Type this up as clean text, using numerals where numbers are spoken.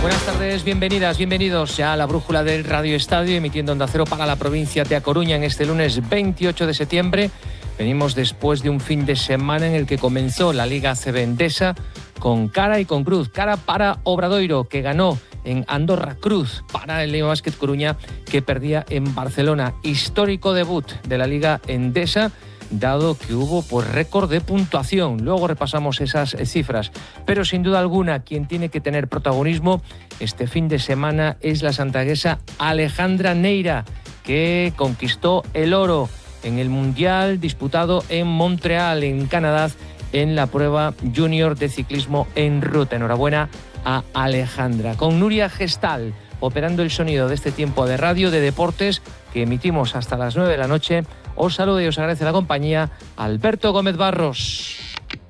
Buenas tardes, bienvenidas, bienvenidos ya a la brújula del Radio Estadio, emitiendo Onda Cero para la provincia de A Coruña en este lunes 28 de septiembre. Venimos después de un fin de semana en el que comenzó la Liga ACB Endesa con cara y con cruz. Cara para Obradoiro, que ganó en Andorra, cruz para el Leo Basket Coruña, que perdía en Barcelona. Histórico debut de la Liga Endesa, dado que hubo récord de puntuación. Luego repasamos esas cifras. Pero sin duda alguna, quien tiene que tener protagonismo este fin de semana es la santaguesa Alejandra Neira, que conquistó el oro en el Mundial disputado en Montreal, en Canadá, en la prueba junior de ciclismo en ruta. Enhorabuena a Alejandra. Con Nuria Gestal operando el sonido de este tiempo de radio de deportes que emitimos hasta las 9 de la noche. Os saludo y os agradece la compañía Alberto Gómez Barros.